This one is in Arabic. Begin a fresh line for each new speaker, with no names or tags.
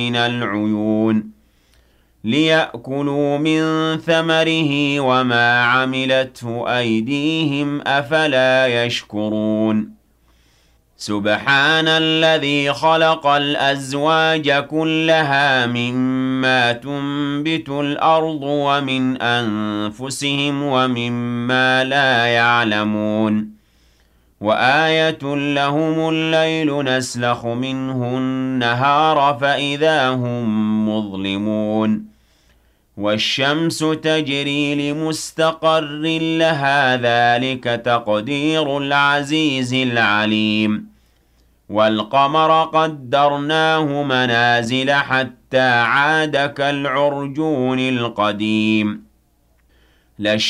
من العيون ليأكلوا من ثمره وما عملته أيديهم أفلا يشكرون سبحان الذي خلق الأزواج كلها مما تنبت الأرض ومن أنفسهم ومما لا يعلمون وآية لهم الليل نسلخ منه النهار فإذا هم مظلمون والشمس تجري لمستقر لها ذلك تقدير العزيز العليم والقمر قدرناه منازل حتى عاد كالعرجون القديم